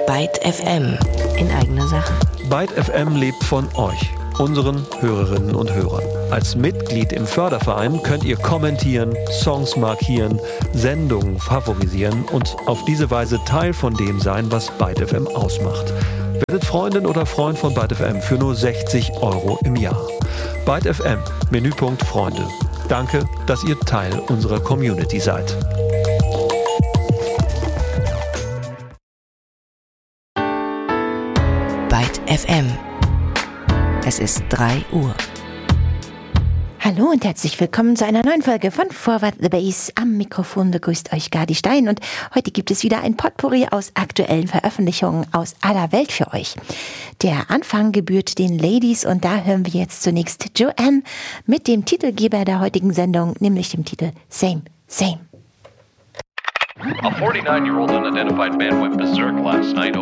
Byte FM in eigener Sache. Byte FM lebt von euch, unseren Hörerinnen und Hörern. Als Mitglied im Förderverein könnt ihr kommentieren, Songs markieren, Sendungen favorisieren und auf diese Weise Teil von dem sein, was Byte FM ausmacht. Werdet Freundin oder Freund von Byte FM für nur 60 € im Jahr. Byte FM, Menüpunkt Freunde. Danke, dass ihr Teil unserer Community seid. Byte FM. Es ist 3 Uhr. Hallo und herzlich willkommen zu einer neuen Folge von Forward the Bass. Am Mikrofon begrüßt euch Gadi Stein und heute gibt es wieder ein Potpourri aus aktuellen Veröffentlichungen aus aller Welt für euch. Der Anfang gebührt den Ladies und da hören wir jetzt zunächst Joanne mit dem Titelgeber der heutigen Sendung, nämlich dem Titel Same, Same. A 49-year-old unidentified man went berserk last night